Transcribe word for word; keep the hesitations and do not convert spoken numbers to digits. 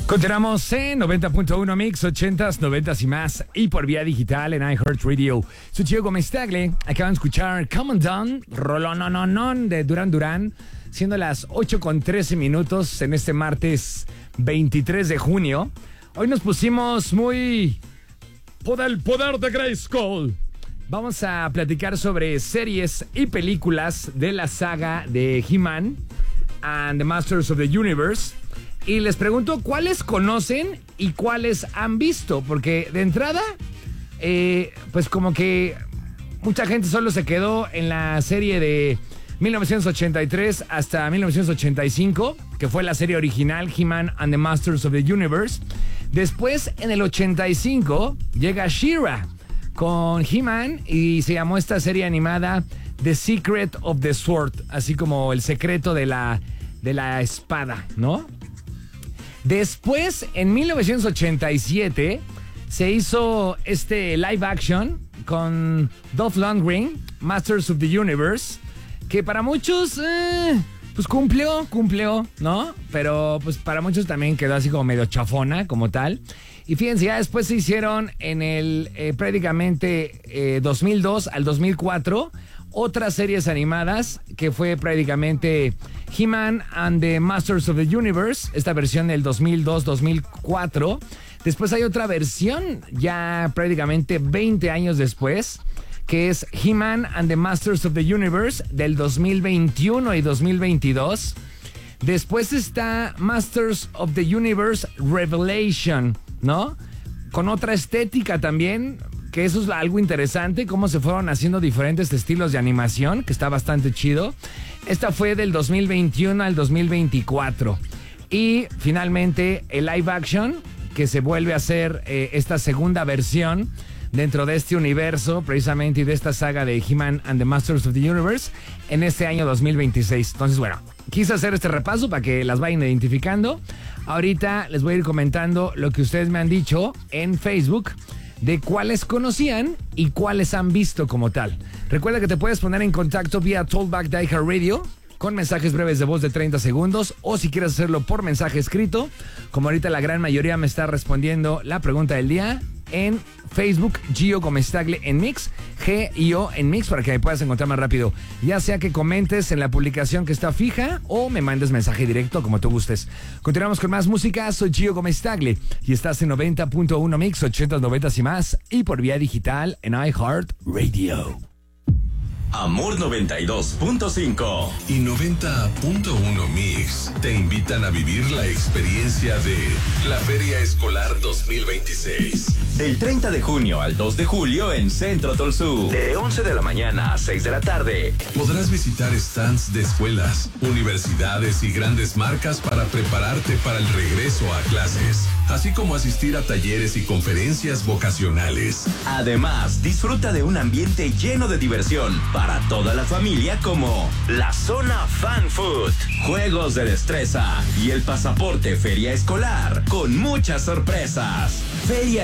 Continuamos en noventa punto uno Mix, ochentas, noventas y más, y por vía digital en iHeartRadio. Soy Gio Gómez Tagle. Acaban de escuchar Come On Down, Rolonononon de Duran Duran, siendo las ocho con trece minutos en este martes veintitrés de junio. Hoy nos pusimos muy... ¡Poder, el poder de Grayskull! Vamos a platicar sobre series y películas de la saga de He-Man and the Masters of the Universe. Y les pregunto cuáles conocen y cuáles han visto, porque de entrada, eh, pues como que mucha gente solo se quedó en la serie de mil novecientos ochenta y tres hasta mil novecientos ochenta y cinco, que fue la serie original He-Man and the Masters of the Universe. Después, en el ochenta y cinco, llega She-Ra con He-Man y se llamó esta serie animada The Secret of the Sword, así como el secreto de la, de la espada, ¿no? Después, en mil novecientos ochenta y siete, se hizo este live action con Dolph Lundgren, Masters of the Universe, que para muchos, eh, pues cumplió, cumplió, ¿no? Pero pues para muchos también quedó así como medio chafona, como tal. Y fíjense, ya después se hicieron en el eh, prácticamente eh, dos mil dos al dos mil cuatro otras series animadas, que fue prácticamente He-Man and the Masters of the Universe, esta versión del dos mil dos dos mil cuatro. Después hay otra versión, ya prácticamente veinte años después, que es He-Man and the Masters of the Universe del dos mil veintiuno y dos mil veintidós. Después está Masters of the Universe Revelation, ¿no? Con otra estética también, que eso es algo interesante, cómo se fueron haciendo diferentes estilos de animación, que está bastante chido. Esta fue del dos mil veintiuno al dos mil veinticuatro. Y finalmente el live action, que se vuelve a hacer eh, esta segunda versión dentro de este universo, precisamente, y de esta saga de He-Man and the Masters of the Universe, en este año dos mil veintiséis. Entonces, bueno, quise hacer este repaso para que las vayan identificando. Ahorita les voy a ir comentando lo que ustedes me han dicho en Facebook, de cuáles conocían y cuáles han visto como tal. Recuerda que te puedes poner en contacto vía Talkback de iHeartRadio con mensajes breves de voz de treinta segundos, o si quieres hacerlo por mensaje escrito, como ahorita la gran mayoría me está respondiendo la pregunta del día en Facebook, Gio Gómez Tagle en Mix, G I O en Mix, para que me puedas encontrar más rápido. Ya sea que comentes en la publicación que está fija o me mandes mensaje directo, como tú gustes. Continuamos con más música. Soy Gio Gómez Tagle y estás en noventa punto uno Mix, ochentas, noventas y más, y por vía digital en iHeartRadio. Amor noventa y dos punto cinco y noventa punto uno Mix te invitan a vivir la experiencia de la Feria Escolar dos mil veintiséis. Del treinta de junio al dos de julio en Centro Tolsú. De once de la mañana a seis de la tarde. Podrás visitar stands de escuelas, universidades y grandes marcas para prepararte para el regreso a clases, así como asistir a talleres y conferencias vocacionales. Además, disfruta de un ambiente lleno de diversión para toda la familia, como la zona Fan Food, juegos de destreza y el pasaporte Feria Escolar, con muchas sorpresas. Feria